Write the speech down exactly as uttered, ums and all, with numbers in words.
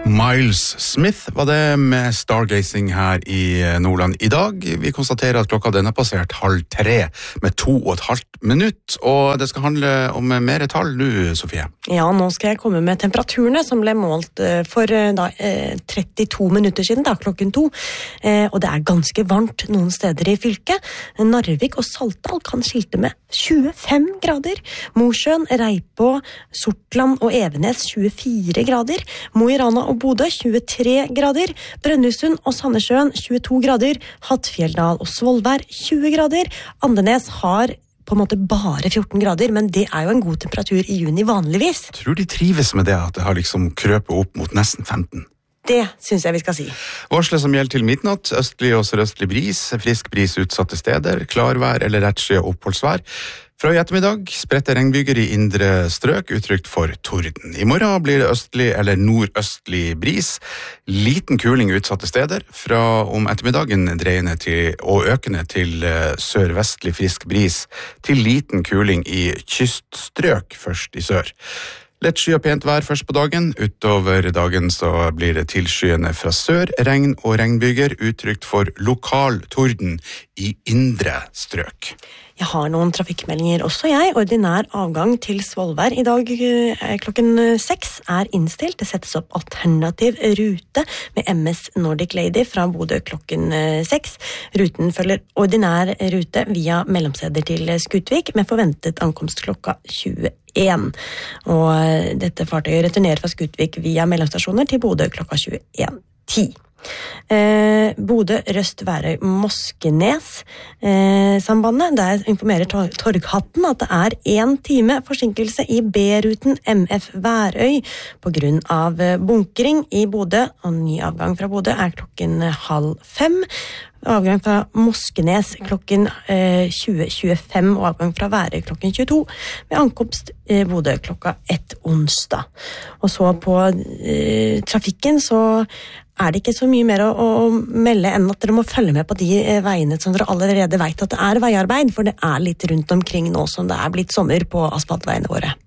Miles Smith var det med Stargazing her i Nordland i dag. Vi konstaterer at klokka den har passert halv tre med to og et halvt minutt, og det skal handle om mer tall nå, Sofie. Ja, nå skal jeg komme med temperaturene som ble målt for da, trettito minutter siden, da, klokken to. Og det er ganske varmt noen steder i fylket. Narvik og Saltdal kan skilte med tjuefem grader. Mosjøen, Reipå, Sortland og Evenes tjuefire grader. Mo i Rana og Bodø tjuetre grader, Brønnøysund og Sandnessjøen tjueto grader, Hattfjelldal og Svolvær tjue grader, Andenes har på en måte bare fjorten grader, men det er jo en god temperatur i juni vanligvis. Jeg tror de trives med det, at det har liksom krøpet opp mot nesten femten. Det synes jeg vi skal si. Varslet som gjelder til midnatt, østlig og sørøstlig bris, frisk bris utsatte steder, klarvær eller rettskyet oppholdsvær. Fra i ettermiddag spredte regnbyger i indre strøk utrykt for torden. I morgen blir det østlig eller nordøstlig bris, liten kuling utsatte steder, fra om ettermiddagen dreiende til, og økende til sørvestlig frisk bris, til liten kuling i kyststrøk først i sør. Lett sky og pent vær først på dagen. Utover dagen så blir det tilskyende fra sør, regn og regnbyger, utrykt for lokal torden i indre strøk. Jeg har noen trafikkmeldinger også, jeg. Ordinær avgang til Svolvær i dag klokken seks er innstilt. Det settes opp alternativ rute med M S Nordic Lady fra Bodø klokken seks. Ruten følger ordinær rute via mellomsteder til Skutvik med forventet ankomst klokka tjueen. Og dette fartøyet returnerer fra Skutvik via mellomstasjoner til Bodø klokka tjueen ti. Eh, Bodø, Røst, Værøy, Moskenes eh, sambandet, der informerer Torghatten at det er en time forsinkelse i B-ruten M F Værøy på grunn av bunkring i Bodø, og ny avgang fra Bodø er klokken halv fem. Avgang fra Moskenes klokken eh, tjue tjuefem og avgang fra Værøy klokken tjueto med ankomst eh, Bodø klokka ett onsdag. Og så på eh, trafikken så er det ikke så mye mer å, å melde enn at dere må følge med på de eh, veiene som dere allerede vet at det er veiarbeid, for det er litt rundt omkring nå som det er blitt sommer på asfaltveiene våre.